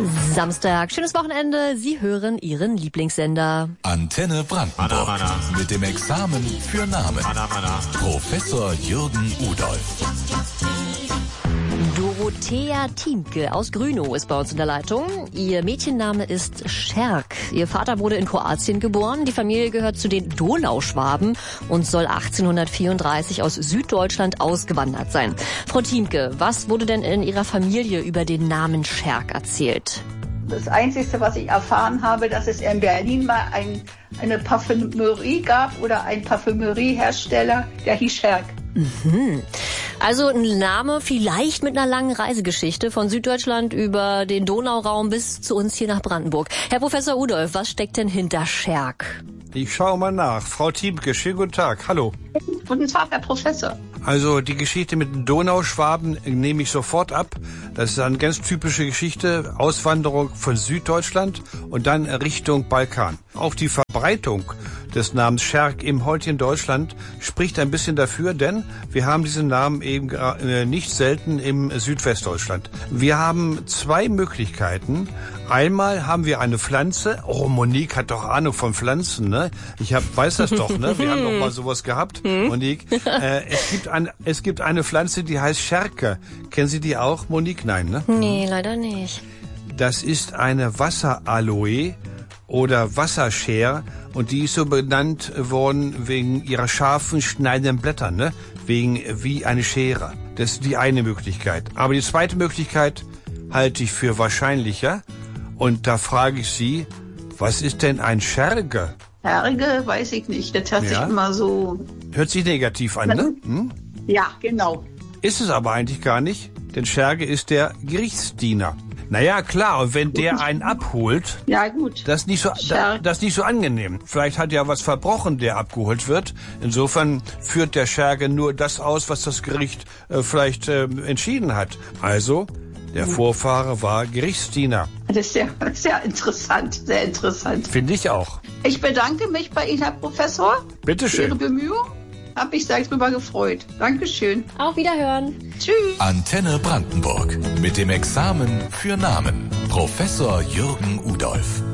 Samstag, schönes Wochenende. Sie hören Ihren Lieblingssender. Antenne Brandenburg. Mit dem Examen für Namen. Professor Jürgen Udolph. Dorothea Thiemke aus Grünow ist bei uns in der Leitung. Ihr Mädchenname ist Scherk. Ihr Vater wurde in Kroatien geboren. Die Familie gehört zu den Donauschwaben und soll 1834 aus Süddeutschland ausgewandert sein. Frau Thiemke, was wurde denn in Ihrer Familie über den Namen Scherk erzählt? Das Einzige, was ich erfahren habe, dass es in Berlin mal eine Parfümerie gab oder ein Parfümeriehersteller, der hieß Scherk. Mhm. Also ein Name vielleicht mit einer langen Reisegeschichte von Süddeutschland über den Donauraum bis zu uns hier nach Brandenburg. Herr Professor Udolph, was steckt denn hinter Scherk? Ich schaue mal nach. Frau Thiemke, schönen guten Tag. Hallo. Guten Tag, Herr Professor. Also die Geschichte mit den Donauschwaben nehme ich sofort ab. Das ist eine ganz typische Geschichte. Auswanderung von Süddeutschland und dann Richtung Balkan. Auch die Verbreitung des Namens Scherk im heutigen Deutschland spricht ein bisschen dafür, denn wir haben diesen Namen eben nicht selten im Südwestdeutschland. Wir haben zwei Möglichkeiten. Einmal haben wir eine Pflanze. Oh, Monique hat doch Ahnung von Pflanzen, ne? Weiß das doch, ne? Wir haben doch mal sowas gehabt, Monique. Es gibt eine Pflanze, die heißt Scherke. Kennen Sie die auch, Monique? Nein, ne? Nee, leider nicht. Das ist eine Wasseraloe oder Wasserscher und die ist so benannt worden wegen ihrer scharfen, schneidenden Blätter, ne? Wie eine Schere. Das ist die eine Möglichkeit. Aber die zweite Möglichkeit halte ich für wahrscheinlicher. Und da frage ich Sie, was ist denn ein Scherge? Scherge, weiß ich nicht. Das hört sich immer so... Hört sich negativ an, ne? Hm? Ja, genau. Ist es aber eigentlich gar nicht, denn Scherge ist der Gerichtsdiener. Naja, klar, und wenn der einen abholt, ja, gut. Das ist nicht so angenehm. Vielleicht hat ja was verbrochen, der abgeholt wird. Insofern führt der Scherge nur das aus, was das Gericht vielleicht entschieden hat. Also, der Vorfahre war Gerichtsdiener. Das ist sehr interessant, sehr interessant. Finde ich auch. Ich bedanke mich bei Ihnen, Herr Professor. Bitte schön. Für Ihre Bemühungen. Hab mich sehr drüber gefreut. Dankeschön. Auf Wiederhören. Tschüss. Antenne Brandenburg. Mit dem Examen für Namen. Professor Jürgen Udolph.